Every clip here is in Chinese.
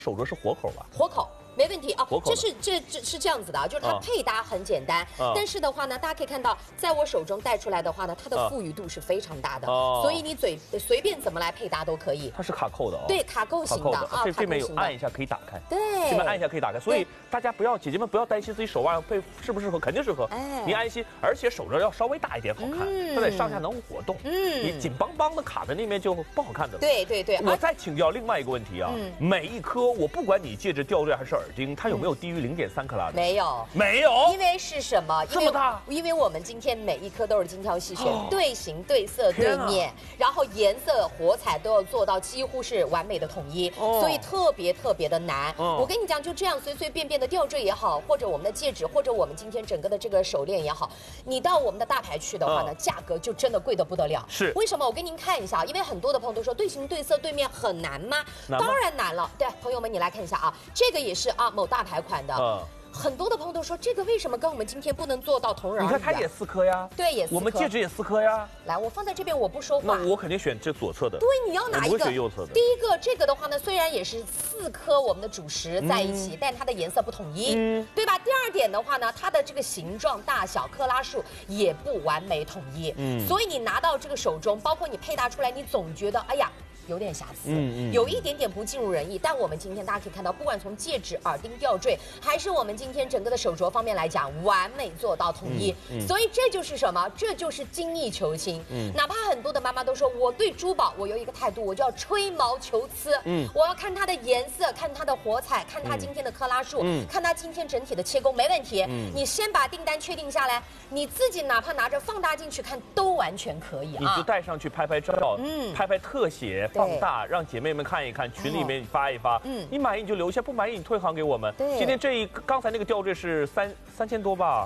手镯是活口吧？ 活口。 没问题啊，这是这样子的啊，就是它配搭很简单，但是的话呢，大家可以看到，在我手中戴出来的话呢，它的富裕度是非常大的，所以你随便怎么来配搭都可以。 它是卡扣的哦，对， 卡扣型的啊， 这边有按一下可以打开， 对， 这边按一下可以打开，所以大家不要姐姐们不要担心自己手腕配适不适合，肯定适合，您安心，而且手镯要稍微大一点好看，它得上下能活动，你紧邦邦的卡在那边就不好看的了。 对， 我再请教另外一个问题啊，每一颗我不管你戒指、吊坠还是耳钉，它有没有低于0.3克拉的？ 没有， 没有。 因为是什么？ 这么大？ 因为我们今天每一颗都是精挑细选，对形、对色、对面，然后颜色、火彩都要做到几乎是完美的统一，所以特别的难。我跟你讲，就这样随随便便的吊坠也好，或者我们的戒指，或者我们今天整个的这个手链也好，你到我们的大牌去的话呢，价格就真的贵得不得了。 是为什么？我跟您看一下，因为很多的朋友都说对形、对色、对面很难吗？当然难了。对，朋友们，你来看一下啊，这个也是啊某大牌款的。很多的朋友都说，这个为什么跟我们今天不能做到同日而语？ 你看它也4颗呀， 对，也4颗。 我们戒指也4颗呀。 来，我放在这边，我不说话。 那我肯定选这左侧的。 对，你要哪一个？ 我不会选右侧的。 第一个，这个的话呢，虽然也是4颗我们的主石在一起，但它的颜色不统一，对吧？第二点的话呢，它的这个形状、大小、克拉数也不完美统一，所以你拿到这个手中，包括你配搭出来，你总觉得，哎呀。有点瑕疵，有一点点不尽如人意。但我们今天大家可以看到，不管从戒指、耳钉、吊坠，还是我们今天整个的手镯方面来讲，完美做到统一。所以这就是什么？这就是精益求精。哪怕很多的妈妈都说，我对珠宝我有一个态度，我就要吹毛求疵。我要看它的颜色，看它的火彩，看它今天的克拉数，看它今天整体的切工，没问题。你先把订单确定下来，你自己哪怕拿着放大镜去看，都完全可以啊。 你就带上去拍拍照，拍拍特写。放大，让姐妹们看一看，群里面发一发。你满意你就留下，不满意你退行给我们。今天刚才那个吊坠是3000多吧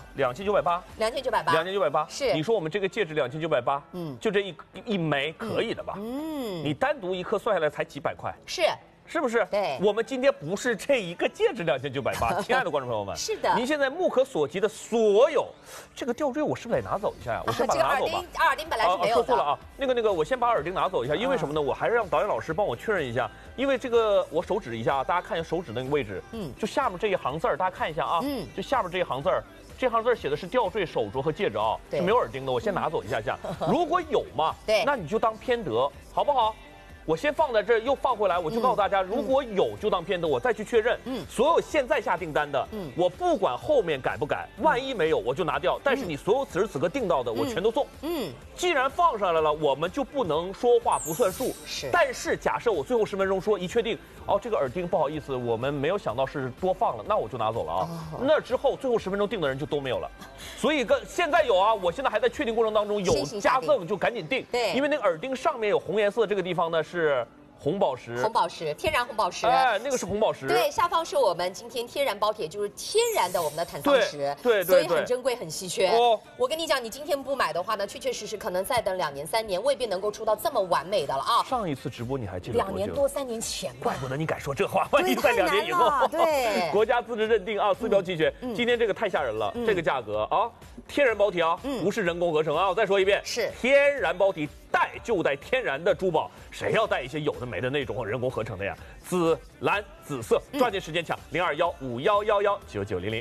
，2980。2980。是。你说我们这个戒指2980，就这一枚可以的吧？你单独一颗算下来才几百块。是不是？ 对， 我们今天不是这一个戒指2980，亲爱的观众朋友们， 是的， 您现在目可所及的所有，这个吊坠我是不是得拿走一下呀？我先把它拿走吧。 耳钉本来是没有的。 说错了啊，那个，我先把耳钉拿走一下，因为什么呢？我还是让导演老师帮我确认一下，因为这个我手指一下啊，大家看一下手指那个位置，就下面这一行字儿，大家看一下啊，就下面这一行字儿。这行字写的是吊坠、手镯和戒指啊，是没有耳钉的。我先拿走一下下，如果有嘛，那你就当偏得，好不好？我先放在这儿，又放回来，我就告诉大家，如果有就当偏得，我再去确认。所有现在下订单的，我不管后面改不改，万一没有我就拿掉。但是你所有此时此刻订到的，我全都送。既然放上来了，我们就不能说话不算数。但是假设我最后10分钟说一确定，这个耳钉不好意思，我们没有想到是多放了，那我就拿走了啊。那之后最后10分钟订的人就都没有了。所以现在有啊，我现在还在确定过程当中，有加赠就赶紧订。 对， 因为那个耳钉上面有红颜色，这个地方呢是红宝石， 天然红宝石， 那个是红宝石。 对，下方是我们今天天然包铁，就是天然的我们的坦桑石， 对， 所以很珍贵，很稀缺。我跟你讲，你今天不买的话呢，确实可能再等2年3年，未必能够出到这么完美的了啊。 上一次直播你还记得？2 年多3年前吧。 怪不得你敢说这话，万一在2年以后， 对， 国家资质认定啊，4标齐全。今天这个太吓人了，这个价格啊，天然包铁啊，不是人工合成啊。我再说一遍， 是天然包铁，戴就戴天然的珠宝，谁要戴一些有的没的那种人工合成的呀？紫蓝紫色，抓紧时间抢021511199900。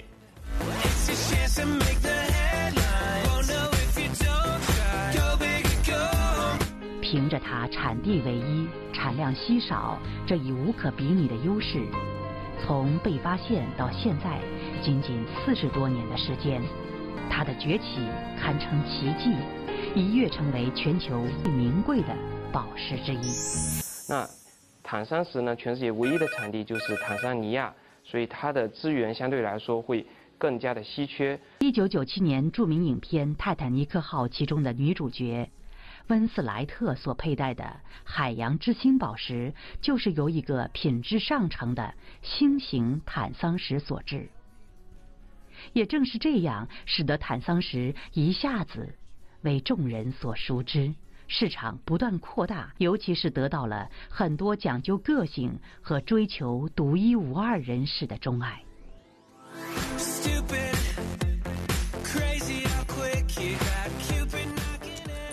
凭着它产地唯一、产量稀少这一无可比拟的优势，从被发现到现在，仅40多年的时间，它的崛起堪称奇迹，一跃成为全球最名贵的宝石之一。 那坦桑石呢，全世界唯一的产地就是坦桑尼亚，所以它的资源相对来说会更加的稀缺。 1997年著名影片《泰坦尼克号》其中的女主角温斯莱特所佩戴的海洋之星宝石，就是由一个品质上乘的星形坦桑石所制。也正是这样，使得坦桑石一下子为众人所熟知，市场不断扩大，尤其是得到了很多讲究个性和追求独一无二人士的钟爱。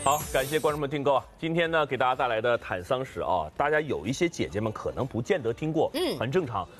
好，感谢观众们订购啊！今天呢，给大家带来的坦桑石啊，大家有一些姐姐们可能不见得听过，很正常。